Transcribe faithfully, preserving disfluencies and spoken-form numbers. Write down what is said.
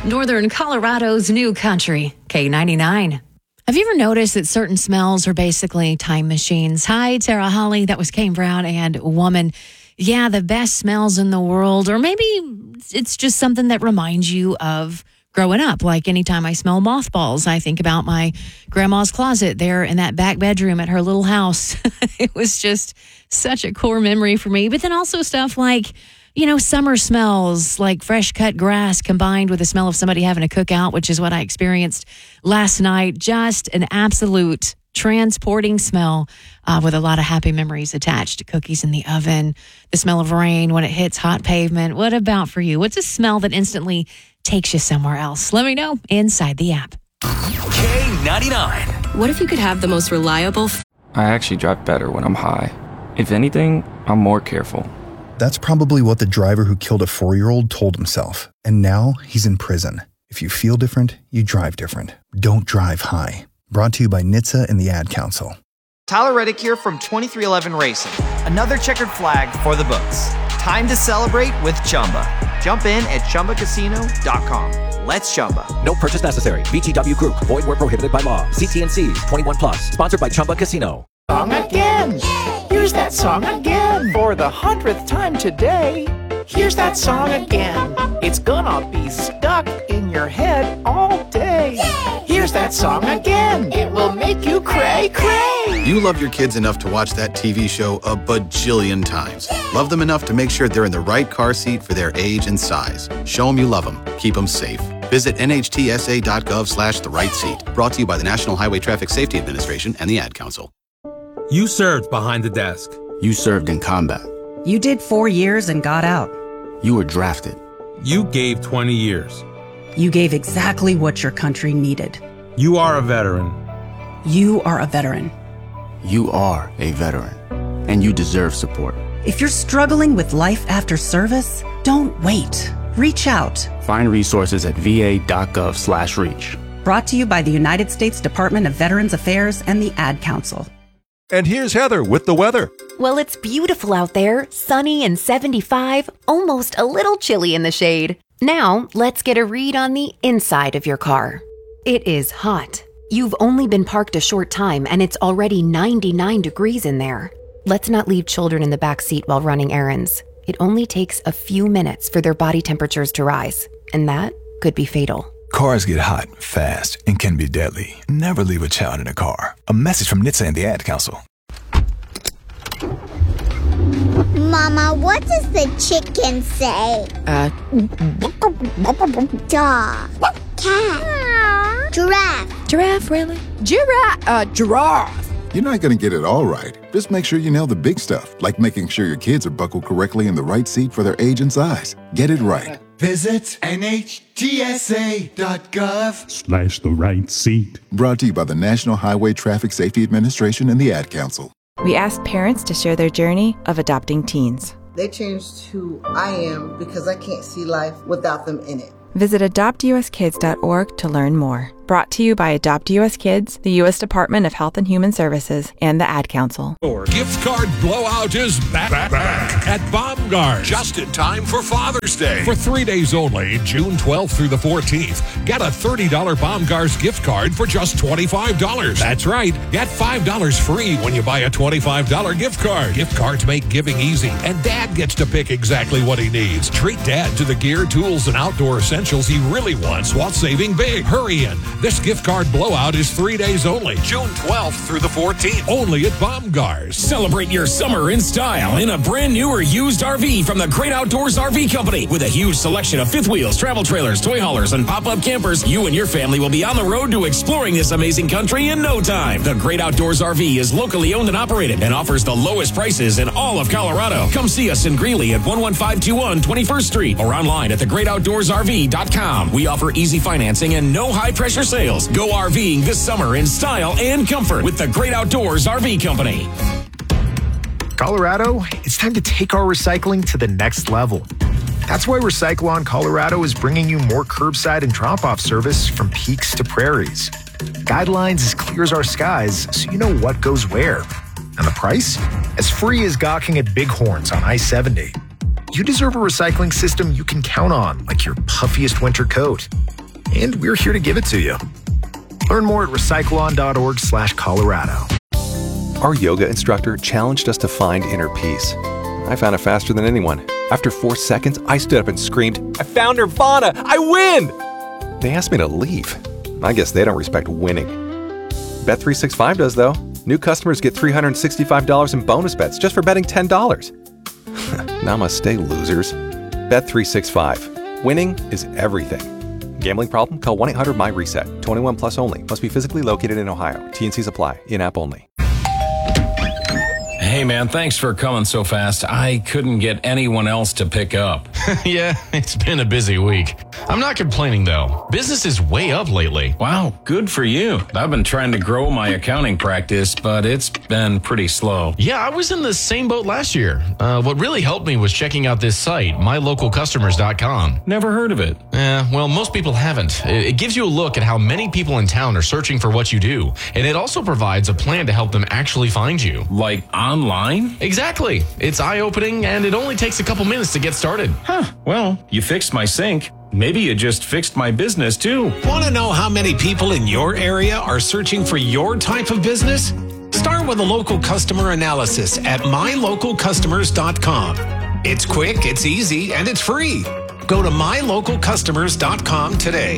Northern Colorado's new country, K ninety-nine. Have you ever noticed that certain smells are basically time machines? Hi, Tara Holly. That was Kane Brown and Woman. Yeah, the best smells in the world. Or maybe it's just something that reminds you of growing up. Like anytime I smell mothballs, I think about my grandma's closet there in that back bedroom at her little house. It was just such a core memory for me. But then also stuff like, you know, summer smells like fresh cut grass combined with the smell of somebody having a cookout, which is what I experienced last night. Just an absolute transporting smell uh, with a lot of happy memories attached. Cookies in the oven, the smell of rain when it hits hot pavement. What about for you? What's a smell that instantly takes you somewhere else? Let me know inside the app. K ninety-nine. What if you could have the most reliable... F- I actually drive better when I'm high. If anything, I'm more careful. That's probably what the driver who killed a four-year-old told himself. And now he's in prison. If you feel different, you drive different. Don't drive high. Brought to you by N H T S A and the Ad Council. Tyler Reddick here from twenty-three eleven Racing. Another checkered flag for the books. Time to celebrate with Chumba. Jump in at Chumba Casino dot com. Let's Chumba. No purchase necessary. V G W Group. Void where prohibited by law. C T and C's. twenty-one plus. Sponsored by Chumba Casino. Song again. Here's that song again. For the hundredth time today. Here's that song again. It's gonna be stuck in your head all day. Here's that song again. It will make you cray cray. You love your kids enough to watch that T V show a bajillion times. Love them enough to make sure they're in the right car seat for their age and size. Show them you love them. Keep them safe. Visit N H T S A dot gov slash the right seat. Brought to you by the National Highway Traffic Safety Administration and the Ad Council. You served behind the desk. You served in combat. You did four years and got out. You were drafted. You gave twenty years. You gave exactly what your country needed. You are a veteran. You are a veteran. You are a veteran. And you deserve support. If you're struggling with life after service, don't wait. Reach out. Find resources at V A dot gov slash reach. Brought to you by the United States Department of Veterans Affairs and the Ad Council. And here's Heather with the weather. Well, it's beautiful out there, sunny and seventy-five, almost a little chilly in the shade. Now, let's get a read on the inside of your car. It is hot. You've only been parked a short time and it's already ninety-nine degrees in there. Let's not leave children in the back seat while running errands. It only takes a few minutes for their body temperatures to rise, and that could be fatal. Cars get hot, fast, and can be deadly. Never leave a child in a car. A message from N H T S A and the Ad Council. Mama, what does the chicken say? Uh. Dog. Cat. Giraffe. Giraffe, really? Giraffe. Uh, giraffe. You're not going to get it all right. Just make sure you nail the big stuff, like making sure your kids are buckled correctly in the right seat for their age and size. Get it right. Visit N H T S A dot gov slash the right seat. Brought to you by the National Highway Traffic Safety Administration and the Ad Council. We asked parents to share their journey of adopting teens. They changed who I am because I can't see life without them in it. Visit adopt U S kids dot org to learn more. Brought to you by Adopt U S Kids, the U S Department of Health and Human Services, and the Ad Council. Gift card blowout is back, back, back at Baumgars. Just in time for Father's Day. For three days only, June twelfth through the fourteenth. Get a thirty dollars Baumgars gift card for just twenty-five dollars. That's right. Get five dollars free when you buy a twenty-five dollars gift card. Gift cards make giving easy, and Dad gets to pick exactly what he needs. Treat Dad to the gear, tools, and outdoor essentials he really wants while saving big. Hurry in. This gift card blowout is three days only, June twelfth through the fourteenth, only at Baumgars. Celebrate your summer in style in a brand new or used R V from the Great Outdoors R V Company. With a huge selection of fifth wheels, travel trailers, toy haulers, and pop-up campers, you and your family will be on the road to exploring this amazing country in no time. The Great Outdoors R V is locally owned and operated and offers the lowest prices in all of Colorado. Come see us in Greeley at one one five two one twenty-first Street or online at the great outdoors R V dot com. We offer easy financing and no high-pressure sales. Go RVing this summer in style and comfort with the Great Outdoors R V Company. Colorado, it's time to take our recycling to the next level. That's why Recycle-On Colorado is bringing you more curbside and drop-off service from peaks to prairies. Guidelines as clear as our skies, so you know what goes where. And the price? As free as gawking at bighorns on I seventy. You deserve a recycling system you can count on, like your puffiest winter coat. And we're here to give it to you. Learn more at recycleon.org slash Colorado. Our yoga instructor challenged us to find inner peace. I found it faster than anyone. After four seconds, I stood up and screamed, "I found Nirvana! I win!" They asked me to leave. I guess they don't respect winning. Bet three sixty-five does, though. New customers get three hundred sixty-five dollars in bonus bets just for betting ten dollars. Namaste, losers. Bet three sixty-five. Winning is everything. Gambling problem? Call one eight hundred my reset. twenty-one plus only. Must be physically located in Ohio. T and Cs apply. In-app only. Hey man, thanks for coming so fast. I couldn't get anyone else to pick up. Yeah, it's been a busy week. I'm not complaining though. Business is way up lately. Wow, good for you. I've been trying to grow my accounting practice, but it's been pretty slow. Yeah, I was in the same boat last year. Uh, what really helped me was checking out this site, my local customers dot com. Never heard of it. Yeah, well, most people haven't. It, it gives you a look at how many people in town are searching for what you do, and it also provides a plan to help them actually find you. Like online? Exactly. It's eye-opening, and it only takes a couple minutes to get started. Huh. Well, you fixed my sink. Maybe you just fixed my business, too. Want to know how many people in your area are searching for your type of business? Start with a local customer analysis at my local customers dot com. It's quick, it's easy, and it's free. Go to my local customers dot com today.